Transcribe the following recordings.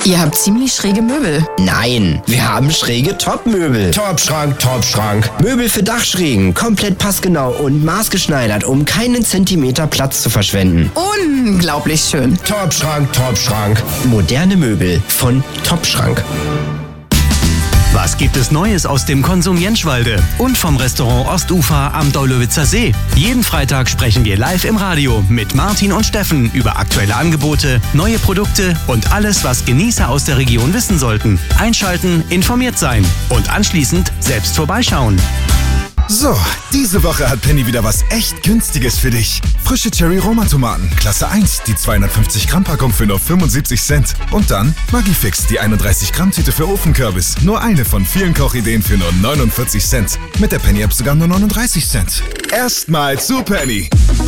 Ihr habt ziemlich schräge Möbel. Nein, wir haben schräge Top-Möbel. Top-Schrank, Top-Schrank. Möbel für Dachschrägen, komplett passgenau und maßgeschneidert, um keinen Zentimeter Platz zu verschwenden. Unglaublich schön. Top-Schrank, Top-Schrank. Moderne Möbel von Top-Schrank. Was gibt es Neues aus dem Konsum Jenschwalde und vom Restaurant Ostufer am Daulowitzer See? Jeden Freitag sprechen wir live im Radio mit Martin und Steffen über aktuelle Angebote, neue Produkte und alles, was Genießer aus der Region wissen sollten. Einschalten, informiert sein und anschließend selbst vorbeischauen. So, diese Woche hat Penny wieder was echt Günstiges für dich. Frische Cherry-Roma-Tomaten, Klasse 1, die 250-Gramm-Packung für nur 75 Cent. Und dann Magifix, die 31-Gramm-Tüte für Ofenkürbis. Nur eine von vielen Kochideen für nur 49 Cent. Mit der Penny-App sogar nur 39 Cent. Erstmal zu Penny.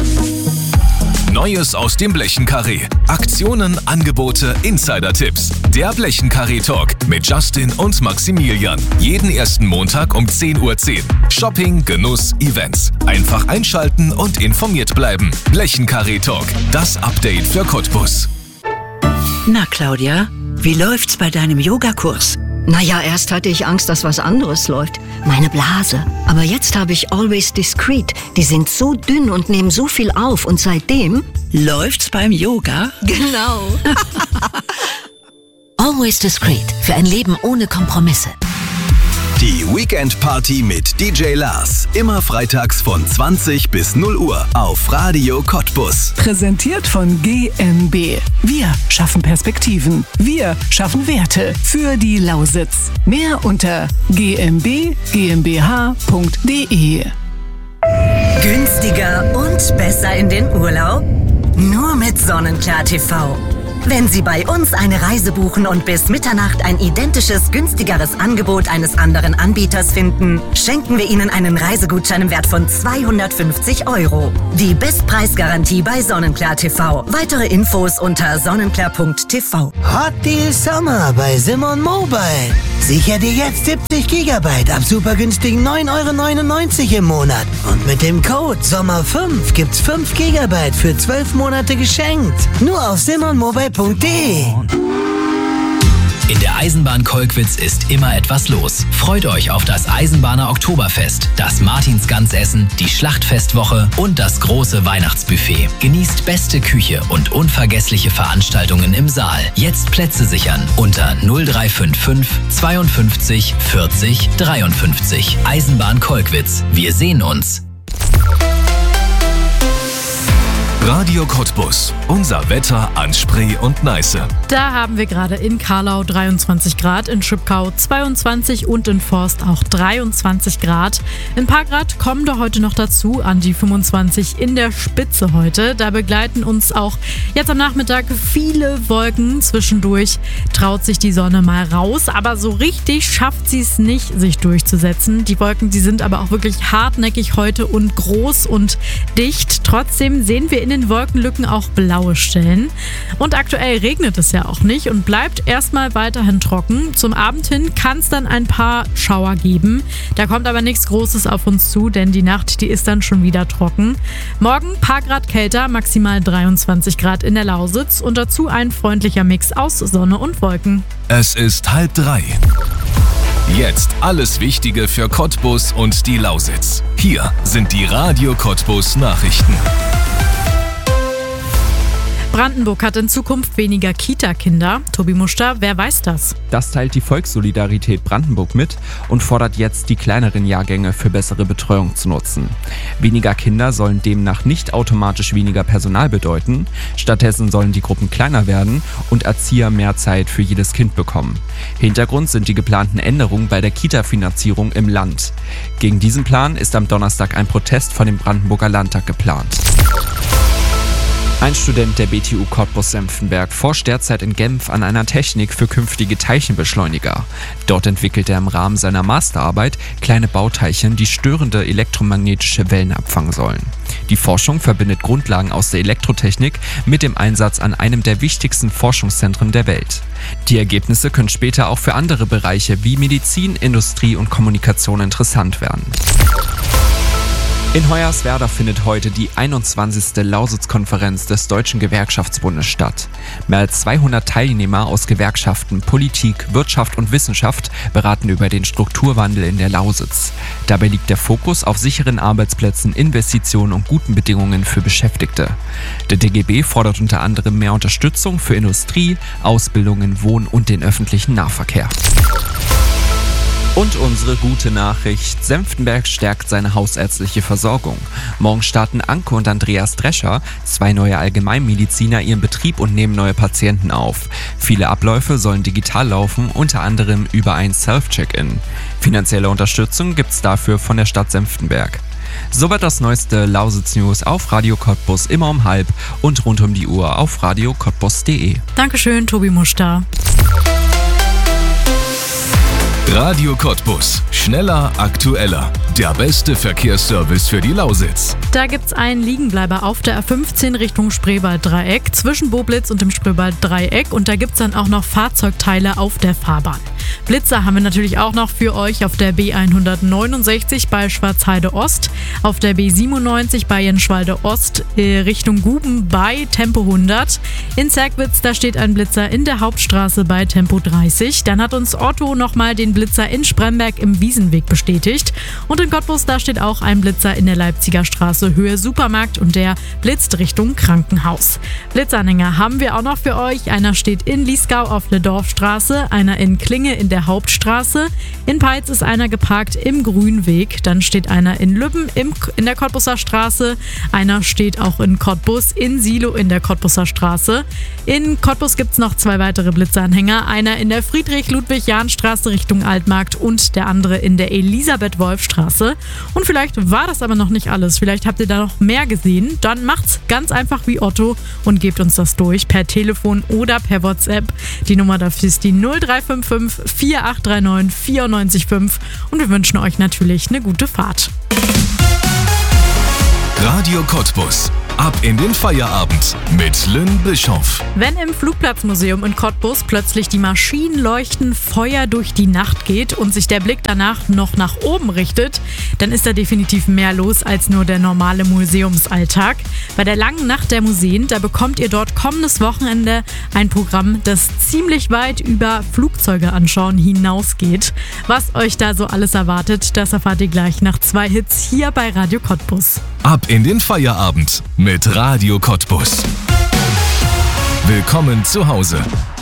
Neues aus dem Blechenkarree. Aktionen, Angebote, Insider-Tipps. Der Blechenkarree-Talk mit Justin und Maximilian. Jeden ersten Montag um 10:10 Uhr. Shopping, Genuss, Events. Einfach einschalten und informiert bleiben. Blechenkarree-Talk. Das Update für Cottbus. Na Claudia, wie läuft's bei deinem Yogakurs? Naja, erst hatte ich Angst, dass was anderes läuft. Meine Blase. Aber jetzt habe ich Always Discreet. Die sind so dünn und nehmen so viel auf. Und seitdem... Läuft's beim Yoga? Genau. Always Discreet. Für ein Leben ohne Kompromisse. Die Weekend Party mit DJ Lars. Immer freitags von 20 bis 0 Uhr auf Radio Cottbus. Präsentiert von GmbH. Wir schaffen Perspektiven. Wir schaffen Werte für die Lausitz. Mehr unter gmbh.de. Günstiger und besser in den Urlaub? Nur mit Sonnenklar TV. Wenn Sie bei uns eine Reise buchen und bis Mitternacht ein identisches, günstigeres Angebot eines anderen Anbieters finden, schenken wir Ihnen einen Reisegutschein im Wert von 250 €. Die Bestpreisgarantie bei Sonnenklar TV. Weitere Infos unter sonnenklar.tv. Hot Deal Sommer bei Simon Mobile. Sicher dir jetzt 70 GB ab super günstigen 9,99 € im Monat. Und mit dem Code SOMMER5 gibt's 5 GB für 12 Monate geschenkt. Nur auf simonmobile.de. In der Eisenbahn Kolkwitz ist immer etwas los. Freut euch auf das Eisenbahner Oktoberfest, das Martinsgansessen, die Schlachtfestwoche und das große Weihnachtsbuffet. Genießt beste Küche und unvergessliche Veranstaltungen im Saal. Jetzt Plätze sichern unter 0355 52 40 53. Eisenbahn Kolkwitz. Wir sehen uns. Radio Cottbus. Unser Wetter an Spree und Neiße. Da haben wir gerade in Carlau 23 Grad, in Schüppkau 22 und in Forst auch 23 Grad. Ein paar Grad kommen da heute noch dazu, an die 25 in der Spitze heute. Da begleiten uns auch jetzt am Nachmittag viele Wolken. Zwischendurch traut sich die Sonne mal raus, aber so richtig schafft sie es nicht, sich durchzusetzen. Die Wolken, die sind aber auch wirklich hartnäckig heute und groß und dicht. Trotzdem sehen wir in den Wolkenlücken auch blaue Stellen. Und aktuell regnet es ja auch nicht und bleibt erstmal weiterhin trocken. Zum Abend hin kann es dann ein paar Schauer geben. Da kommt aber nichts Großes auf uns zu, denn die Nacht, die ist dann schon wieder trocken. Morgen ein paar Grad kälter, maximal 23 Grad in der Lausitz und dazu ein freundlicher Mix aus Sonne und Wolken. Es ist 2:30. Jetzt alles Wichtige für Cottbus und die Lausitz. Hier sind die Radio Cottbus Nachrichten. Brandenburg hat in Zukunft weniger Kita-Kinder. Tobi Muster, wer weiß das? Das teilt die Volkssolidarität Brandenburg mit und fordert jetzt, die kleineren Jahrgänge für bessere Betreuung zu nutzen. Weniger Kinder sollen demnach nicht automatisch weniger Personal bedeuten. Stattdessen sollen die Gruppen kleiner werden und Erzieher mehr Zeit für jedes Kind bekommen. Hintergrund sind die geplanten Änderungen bei der Kita-Finanzierung im Land. Gegen diesen Plan ist am Donnerstag ein Protest vor dem Brandenburger Landtag geplant. Ein Student der BTU Cottbus-Senftenberg forscht derzeit in Genf an einer Technik für künftige Teilchenbeschleuniger. Dort entwickelt er im Rahmen seiner Masterarbeit kleine Bauteilchen, die störende elektromagnetische Wellen abfangen sollen. Die Forschung verbindet Grundlagen aus der Elektrotechnik mit dem Einsatz an einem der wichtigsten Forschungszentren der Welt. Die Ergebnisse können später auch für andere Bereiche wie Medizin, Industrie und Kommunikation interessant werden. In Hoyerswerda findet heute die 21. Lausitz-Konferenz des Deutschen Gewerkschaftsbundes statt. Mehr als 200 Teilnehmer aus Gewerkschaften, Politik, Wirtschaft und Wissenschaft beraten über den Strukturwandel in der Lausitz. Dabei liegt der Fokus auf sicheren Arbeitsplätzen, Investitionen und guten Bedingungen für Beschäftigte. Der DGB fordert unter anderem mehr Unterstützung für Industrie, Ausbildungen, Wohn- und den öffentlichen Nahverkehr. Und unsere gute Nachricht: Senftenberg stärkt seine hausärztliche Versorgung. Morgen starten Anke und Andreas Drescher, 2 neue Allgemeinmediziner, ihren Betrieb und nehmen neue Patienten auf. Viele Abläufe sollen digital laufen, unter anderem über ein Self-Check-In. Finanzielle Unterstützung gibt's dafür von der Stadt Senftenberg. Soweit das neueste Lausitz-News auf Radio Cottbus immer um 12 und rund um die Uhr auf radiocottbus.de. Dankeschön, Tobi Muster. Radio Cottbus. Schneller, aktueller. Der beste Verkehrsservice für die Lausitz. Da gibt's einen Liegenbleiber auf der A15 Richtung Spreewald-Dreieck, zwischen Boblitz und dem Spreewald-Dreieck. Und da gibt's dann auch noch Fahrzeugteile auf der Fahrbahn. Blitzer haben wir natürlich auch noch für euch auf der B169 bei Schwarzheide-Ost, auf der B97 bei Jenschwalde-Ost Richtung Guben bei Tempo 100. In Zerkwitz, da steht ein Blitzer in der Hauptstraße bei Tempo 30. Dann hat uns Otto nochmal den Blitzer in Spremberg im Wiesenweg bestätigt. Und in Cottbus, da steht auch ein Blitzer in der Leipziger Straße Höhe Supermarkt und der blitzt Richtung Krankenhaus. Blitzanhänger haben wir auch noch für euch. Einer steht in Liesgau auf der Dorfstraße, einer in Klinge in der Hauptstraße. In Peitz ist einer geparkt im Grünweg. Dann steht einer in Lübben in der Cottbuser Straße. Einer steht auch in Cottbus in Silo in der Cottbuser Straße. In Cottbus gibt es noch 2 weitere Blitzanhänger. Einer in der Friedrich-Ludwig-Jahn-Straße Richtung Altmarkt und der andere in der Elisabeth-Wolf-Straße. Und vielleicht war das aber noch nicht alles. Vielleicht habt ihr da noch mehr gesehen. Dann macht's ganz einfach wie Otto und gebt uns das durch per Telefon oder per WhatsApp. Die Nummer dafür ist die 0355 4839 94,5 und wir wünschen euch natürlich eine gute Fahrt. Radio Cottbus. Ab in den Feierabend mit Lynn Bischoff. Wenn im Flugplatzmuseum in Cottbus plötzlich die Maschinen leuchten, Feuer durch die Nacht geht und sich der Blick danach noch nach oben richtet, dann ist da definitiv mehr los als nur der normale Museumsalltag. Bei der langen Nacht der Museen, da bekommt ihr dort kommendes Wochenende ein Programm, das ziemlich weit über Flugzeuge anschauen hinausgeht. Was euch da so alles erwartet, das erfahrt ihr gleich nach 2 Hits hier bei Radio Cottbus. Ab in den Feierabend mit Radio Cottbus. Willkommen zu Hause.